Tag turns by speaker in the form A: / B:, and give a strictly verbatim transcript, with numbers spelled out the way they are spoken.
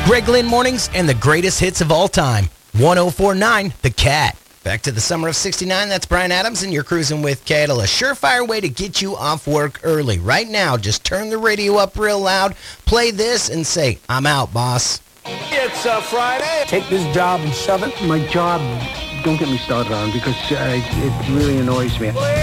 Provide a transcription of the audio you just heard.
A: Greg Lynn Mornings and the greatest hits of all time. one oh four point nine The Cat. Back to the summer of sixty-nine, that's Brian Adams, and you're cruising with Cadle. A surefire way to get you off work early. Right now, just turn the radio up real loud, play this, and say, I'm out, boss.
B: It's uh, Friday.
C: Take this job and shove it.
D: My job, don't get me started on, because uh, it really annoys me.